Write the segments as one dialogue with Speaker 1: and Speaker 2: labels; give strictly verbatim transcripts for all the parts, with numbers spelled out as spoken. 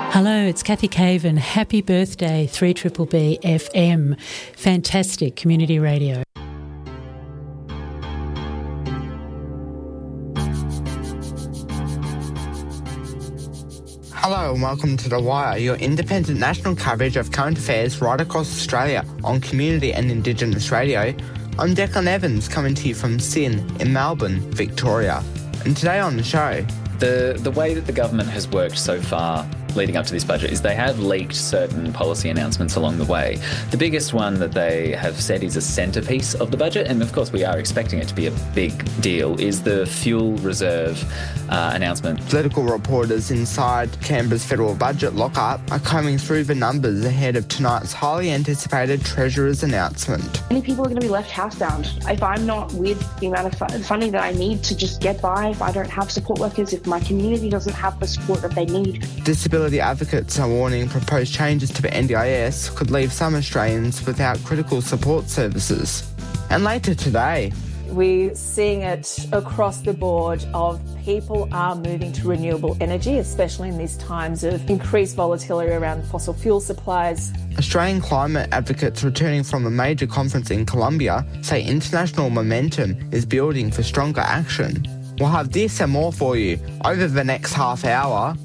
Speaker 1: Hello, it's Kathy Cave and happy birthday three B B F M. Fantastic community radio.
Speaker 2: Hello and welcome to The Wire, your independent national coverage of current affairs right across Australia on Community and Indigenous Radio. I'm Declan Evans, coming to you from S Y N in Melbourne, Victoria. And today on the show...
Speaker 3: The, the way that the government has worked so far leading up to this budget is they have leaked certain policy announcements along the way. The biggest one that they have said is a centrepiece of the budget, and of course we are expecting it to be a big deal, is the fuel reserve uh, announcement.
Speaker 2: Political reporters inside Canberra's federal budget lockup are combing through the numbers ahead of tonight's highly anticipated Treasurer's announcement.
Speaker 4: Many people are going to be left housebound. If I'm not with the amount of funding that I need to just get by, if I don't have support workers, if my community doesn't have the support that they need.
Speaker 2: Disability advocates are warning proposed changes to the N D I S could leave some Australians without critical support services. And later today...
Speaker 5: We're seeing it across the board of people are moving to renewable energy, especially in these times of increased volatility around fossil fuel supplies.
Speaker 2: Australian climate advocates returning from a major conference in Colombia say international momentum is building for stronger action. We'll have this and more for you over the next half hour.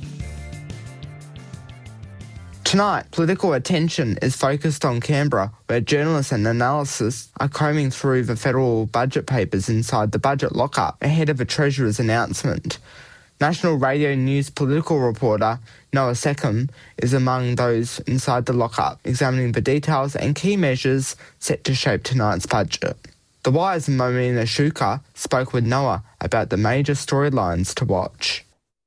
Speaker 2: Tonight, political attention is focused on Canberra, where journalists and analysts are combing through the federal budget papers inside the budget lockup ahead of a Treasurer's announcement. National Radio News political reporter Noah Seckham is among those inside the lockup, examining the details and key measures set to shape tonight's budget. The Wire's Momina Shuka spoke with Noah about the major storylines to watch.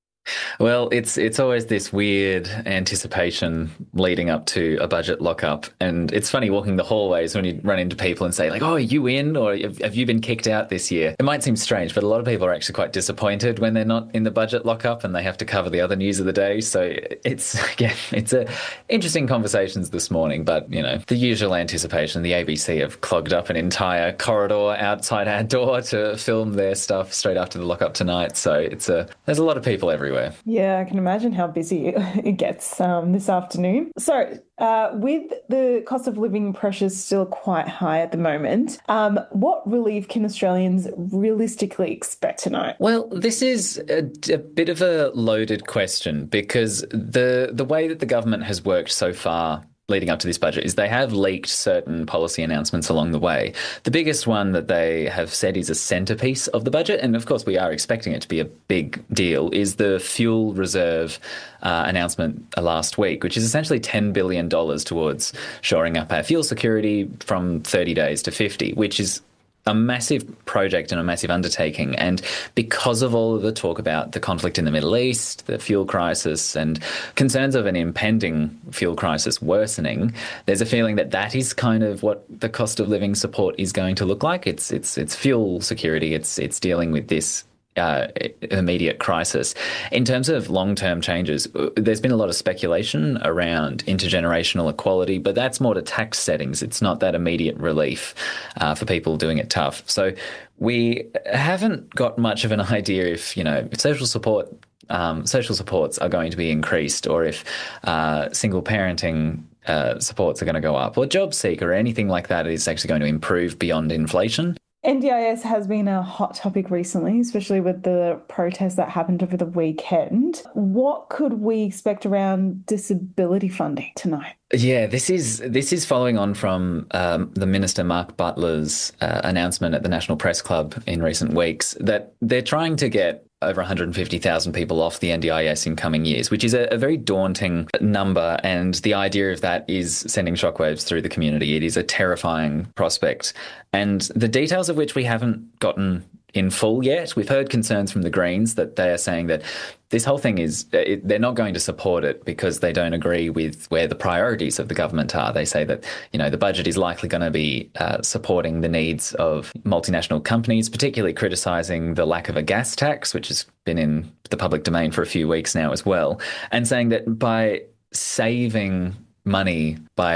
Speaker 3: Well, it's it's always this weird anticipation leading up to a budget lockup. And it's funny walking the hallways when you run into people and say, like, oh, are you in? Or have you been kicked out this year? It might seem strange, but a lot of people are actually quite disappointed when they're not in the budget lockup and they have to cover the other news of the day. So it's, again, it's a interesting conversations this morning. But, you know, the usual anticipation, the A B C have clogged up an entire corridor outside our door to film their stuff straight after the lockup tonight. So it's a there's a lot of people everywhere.
Speaker 5: Yeah, I can imagine how busy it gets um, this afternoon. So uh, with the cost of living pressures still quite high at the moment, um, what relief can Australians realistically expect tonight?
Speaker 3: Well, this is a, a bit of a loaded question because the the way that the government has worked so far leading up to this budget is they have leaked certain policy announcements along the way. The biggest one that they have said is a centrepiece of the budget, and of course we are expecting it to be a big deal, is the fuel reserve uh, announcement last week, which is essentially ten billion dollars towards shoring up our fuel security from thirty days to fifty, which is a massive project and a massive undertaking. And because of all of the talk about the conflict in the Middle East, the fuel crisis, and concerns of an impending fuel crisis worsening, there's a feeling that that is kind of what the cost of living support is going to look like. It's it's it's fuel security. It's it's dealing with this Uh, immediate crisis. In terms of long-term changes, there's been a lot of speculation around intergenerational equality, but that's more to tax settings. It's not that immediate relief uh, for people doing it tough. So we haven't got much of an idea if, you know, if social support um, social supports are going to be increased, or if uh, single parenting uh, supports are going to go up, or job seeker or anything like that is actually going to improve beyond inflation.
Speaker 5: N D I S has been a hot topic recently, especially with the protests that happened over the weekend. What could we expect around disability funding tonight?
Speaker 3: Yeah, this is this is following on from um, the Minister Mark Butler's uh, announcement at the National Press Club in recent weeks that they're trying to get over one hundred fifty thousand people off the N D I S in coming years, which is a, a very daunting number. And the idea of that is sending shockwaves through the community. It is a terrifying prospect. And the details of which we haven't gotten in full yet. We've heard concerns from the Greens that they are saying that this whole thing is, it, they're not going to support it because they don't agree with where the priorities of the government are. They say that, you know, the budget is likely going to be uh, supporting the needs of multinational companies, particularly criticising the lack of a gas tax, which has been in the public domain for a few weeks now as well, and saying that by saving money by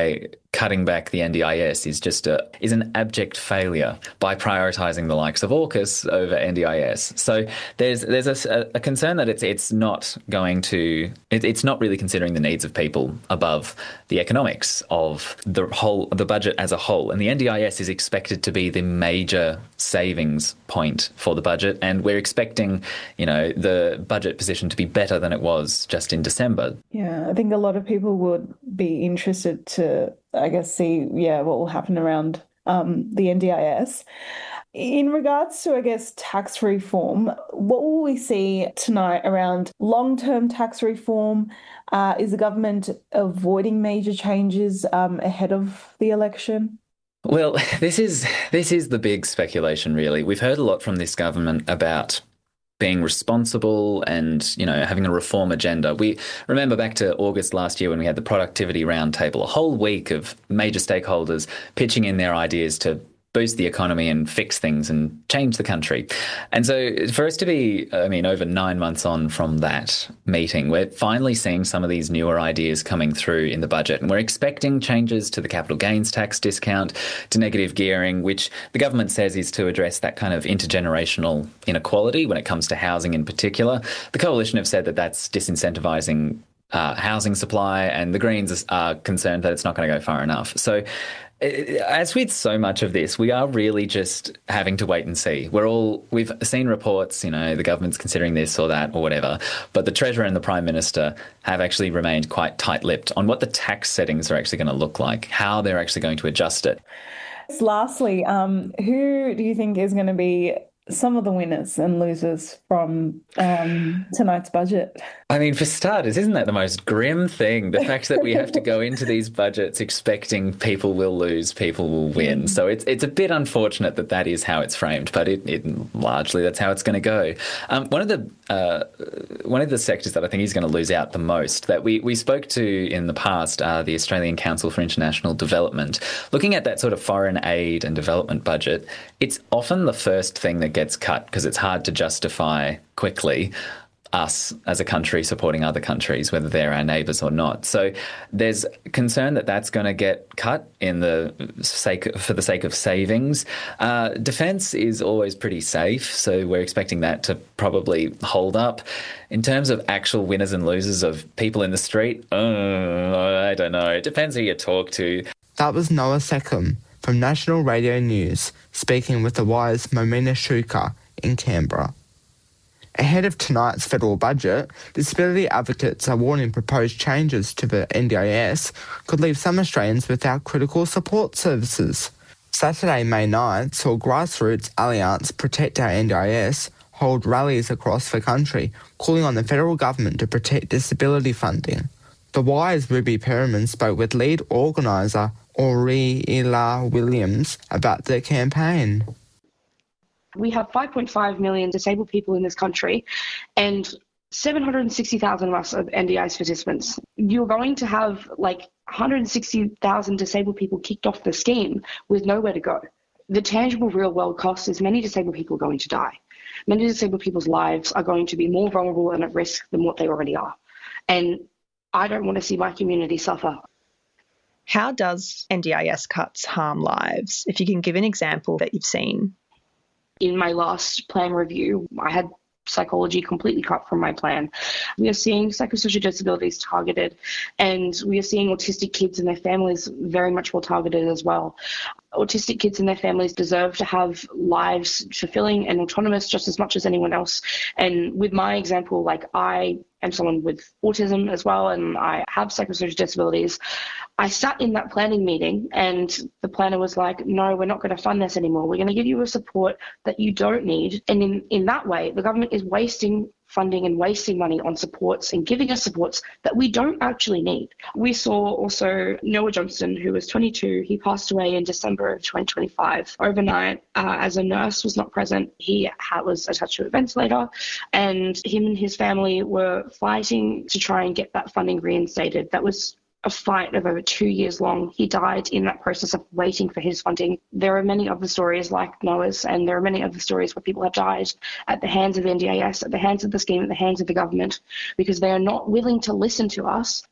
Speaker 3: cutting back the N D I S is just a is an abject failure by prioritising the likes of AUKUS over N D I S. So there's there's a, a concern that it's it's not going to it, it's not really considering the needs of people above the economics of the whole the budget as a whole. And the N D I S is expected to be the major savings point for the budget, and we're expecting, you know, the budget position to be better than it was just in December.
Speaker 5: Yeah, I think a lot of people would be interested to, I guess, see, yeah, what will happen around um, the N D I S. In regards to, I guess, tax reform, what will we see tonight around long-term tax reform? Uh, is the government avoiding major changes um, ahead of the election?
Speaker 3: Well, this is this is the big speculation, really. We've heard a lot from this government about being responsible and, you know, having a reform agenda. We remember back to August last year when we had the productivity roundtable, a whole week of major stakeholders pitching in their ideas to boost the economy and fix things and change the country. And so for us to be, I mean, over nine months on from that meeting, we're finally seeing some of these newer ideas coming through in the budget. And we're expecting changes to the capital gains tax discount, to negative gearing, which the government says is to address that kind of intergenerational inequality when it comes to housing in particular. The Coalition have said that that's disincentivising uh, housing supply, and the Greens are concerned that it's not going to go far enough. So as with so much of this, we are really just having to wait and see. We're all, we've seen reports, you know, the government's considering this or that or whatever, but the Treasurer and the Prime Minister have actually remained quite tight-lipped on what the tax settings are actually going to look like, how they're actually going to adjust it.
Speaker 5: Lastly, um, who do you think is going to be some of the winners and losers from um, tonight's budget?
Speaker 3: I mean, for starters, isn't that the most grim thing? The fact that we have to go into these budgets expecting people will lose, people will win. So it's it's a bit unfortunate that that is how it's framed, but it, it largely that's how it's going to go. Um, one of the uh, one of the sectors that I think is going to lose out the most that we, we spoke to in the past are the Australian Council for International Development. Looking at that sort of foreign aid and development budget, it's often the first thing that gets cut because it's hard to justify quickly us as a country supporting other countries, whether they're our neighbours or not. So there's concern that that's going to get cut in the sake for the sake of savings. Uh, defence is always pretty safe, so we're expecting that to probably hold up. In terms of actual winners and losers of people in the street, uh, I don't know. It depends who you talk to.
Speaker 2: That was Noah Seckham from National Radio News, speaking with the Wire's Momina Shuka in Canberra. Ahead of tonight's federal budget, disability advocates are warning proposed changes to the N D I S could leave some Australians without critical support services. Saturday, May ninth, saw grassroots Alliance Protect Our N D I S hold rallies across the country, calling on the federal government to protect disability funding. The Wire's Ruby Perriman spoke with lead organiser Aurelia Williams about their campaign.
Speaker 4: We have five point five million disabled people in this country, and seven hundred sixty thousand of us are N D I S participants. You're going to have like one hundred sixty thousand disabled people kicked off the scheme with nowhere to go. The tangible real world cost is many disabled people are going to die. Many disabled people's lives are going to be more vulnerable and at risk than what they already are. And I don't want to see my community suffer.
Speaker 6: How does N D I S cuts harm lives? If you can give an example that you've seen.
Speaker 4: In my last plan review, I had psychology completely cut from my plan. We are seeing psychosocial disabilities targeted, and we are seeing autistic kids and their families very much more targeted as well. Autistic kids and their families deserve to have lives fulfilling and autonomous just as much as anyone else. And with my example, like I am someone with autism as well, and I have psychosocial disabilities. I sat in that planning meeting and the planner was like, no, we're not going to fund this anymore. We're going to give you a support that you don't need. And in, in that way, the government is wasting funding and wasting money on supports and giving us supports that we don't actually need. We saw also Noah Johnston, who was twenty-two. He passed away in December of twenty twenty-five. Overnight, uh, as a nurse was not present, he had, was attached to a ventilator, and him and his family were fighting to try and get that funding reinstated. That was a fight of over two years long. He died in that process of waiting for his funding. There are many other stories like Noah's, and there are many other stories where people have died at the hands of N D I S, at the hands of the scheme, at the hands of the government, because they are not willing to listen to us.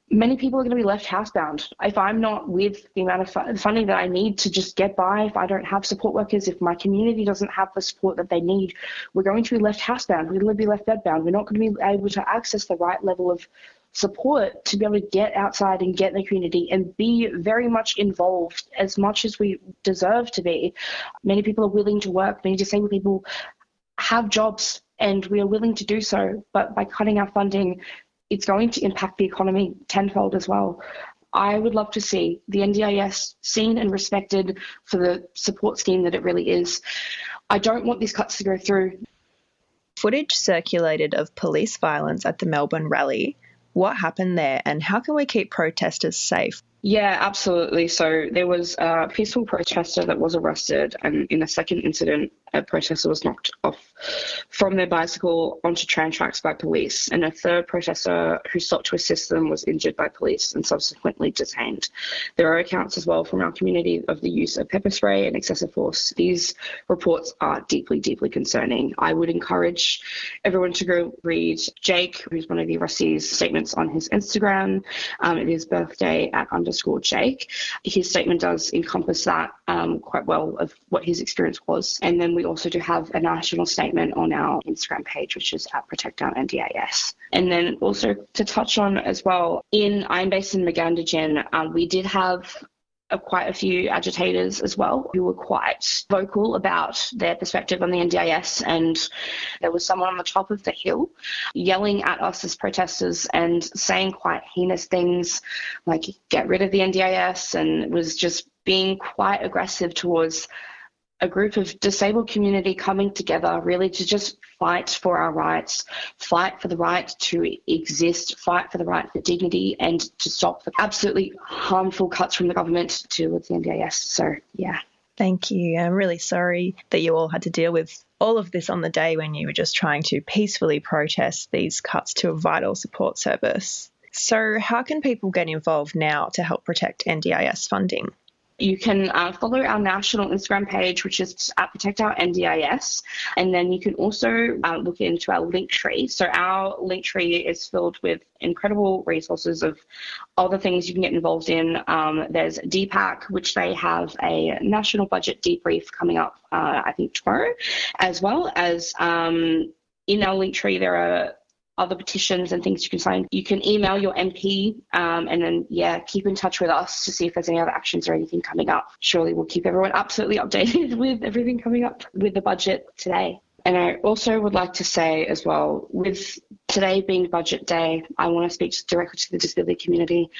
Speaker 4: many people are going to be left housebound. If I'm not with the amount of fu- funding that I need to just get by, if I don't have support workers, if my community doesn't have the support that they need, we're going to be left housebound. We're going to be left bedbound. We're not going to be able to access the right level of support to be able to get outside and get in the community and be very much involved as much as we deserve to be. Many people are willing to work. Many disabled people have jobs and we are willing to do so. But by cutting our funding, it's going to impact the economy tenfold as well. I would love to see the N D I S seen and respected for the support scheme that it really is. I don't want these cuts to go through.
Speaker 6: Footage circulated of police violence at the Melbourne rally. What happened there and how can we keep protesters safe?
Speaker 4: Yeah, absolutely. So there was a peaceful protester that was arrested, and in a second incident, a protester was knocked off from their bicycle onto tram tracks by police, and a third protester who stopped to assist them was injured by police and subsequently detained. There are accounts as well from our community of the use of pepper spray and excessive force. These reports are deeply, deeply concerning. I would encourage everyone to go read Jake, who's one of the arrestees' statements on his Instagram. Um, it is birthday at underscore Jake. His statement does encompass that um, quite well of what his experience was. And then we also do have a national statement on our Instagram page, which is at Protect Our N D I S. And then also to touch on as well, in I'm based in Magandajin, um, we did have Uh, quite a few agitators as well who were quite vocal about their perspective on the N D I S, and there was someone on the top of the hill yelling at us as protesters and saying quite heinous things like get rid of the N D I S, and was just being quite aggressive towards a group of disabled community coming together really to just fight for our rights, fight for the right to exist, fight for the right for dignity, and to stop the absolutely harmful cuts from the government towards the N D I S. So, yeah.
Speaker 6: Thank you. I'm really sorry that you all had to deal with all of this on the day when you were just trying to peacefully protest these cuts to a vital support service. So how can people get involved now to help protect N D I S funding?
Speaker 4: You can uh, follow our national Instagram page, which is at Protect Our N D I S, and then you can also uh, look into our link tree. So our link tree is filled with incredible resources of all the things you can get involved in. Um, there's D PAC, which they have a national budget debrief coming up, uh, I think tomorrow, as well as um, in our link tree there are other petitions and things you can sign. You can email your M P um, and then, yeah, keep in touch with us to see if there's any other actions or anything coming up. Surely we'll keep everyone absolutely updated with everything coming up with the budget today. And I also would like to say as well, with today being budget day, I want to speak directly to the disability community.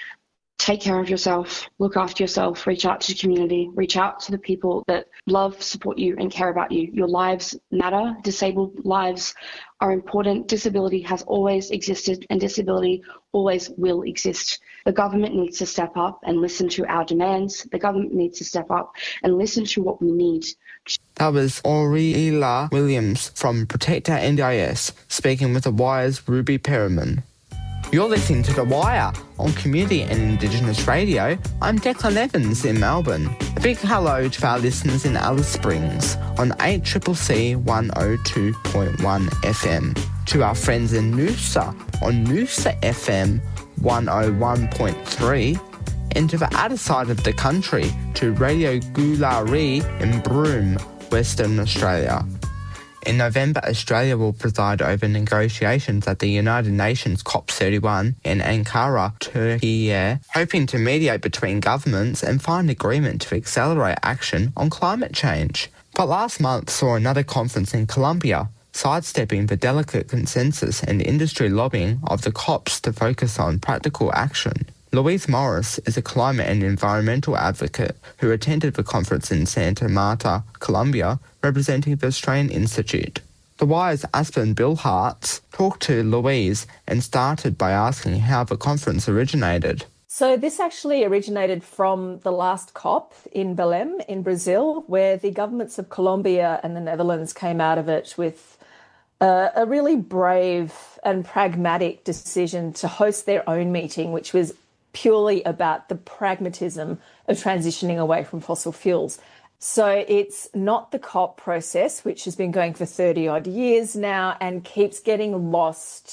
Speaker 4: Take care of yourself, look after yourself, reach out to the community, reach out to the people that love, support you and care about you. Your lives matter. Disabled lives are important. Disability has always existed and disability always will exist. The government needs to step up and listen to our demands. The government needs to step up and listen to what we need.
Speaker 2: That was Aurelia Williams from Protect Our N D I S speaking with The Wire's Ruby Perriman. You're listening to The Wire on Community and Indigenous Radio. I'm Declan Evans in Melbourne. A big hello to our listeners in Alice Springs on eight C C C one oh two point one F M, to our friends in Noosa on Noosa F M one oh one point three, and to the other side of the country to Radio Goolaree in Broome, Western Australia. In November, Australia will preside over negotiations at the United Nations COP thirty-one in Ankara, Turkey, hoping to mediate between governments and find agreement to accelerate action on climate change. But last month saw another conference in Colombia, sidestepping the delicate consensus and industry lobbying of the COPs to focus on practical action. Louise Morris is a climate and environmental advocate who attended the conference in Santa Marta, Colombia, representing the Australian Institute. The Wire's Aspen Billhartz talked to Louise and started by asking how the conference originated.
Speaker 7: So this actually originated from the last COP in Belém in Brazil, where the governments of Colombia and the Netherlands came out of it with uh, a really brave and pragmatic decision to host their own meeting, which was purely about the pragmatism of transitioning away from fossil fuels. So it's not the COP process, which has been going for thirty odd years now and keeps getting lost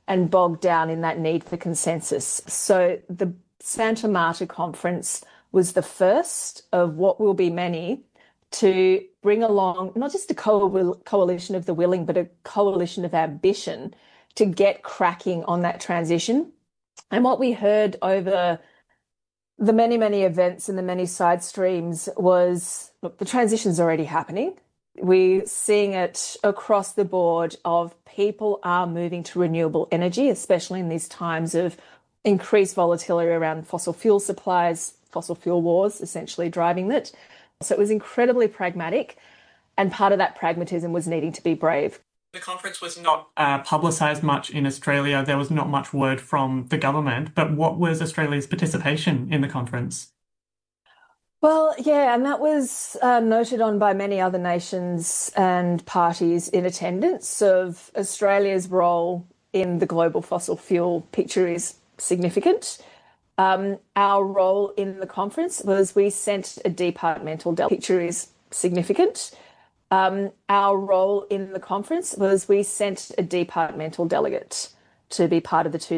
Speaker 7: and bogged down in that need for consensus. So the Santa Marta Conference was the first of what will be many to bring along not just a co- coalition of the willing, but a coalition of ambition to get cracking on that transition. And what we heard over the many, many events and the many side streams was, look, the transition's already happening. We're seeing it across the board of people are moving to renewable energy, especially in these times of increased volatility around fossil fuel supplies, fossil fuel wars essentially driving it. So it was incredibly pragmatic, and part of that pragmatism was needing to be brave.
Speaker 8: The conference was not uh, publicised much in Australia. There was not much word from the government, but what was Australia's participation in the conference?
Speaker 7: Well, yeah, and that was uh, noted on by many other nations and parties in attendance of Australia's role in the global fossil fuel picture is significant. Um, our role in the conference was we sent a departmental delegate. Picture is significant. Um, our role in the conference was we sent a departmental delegate to be part of the two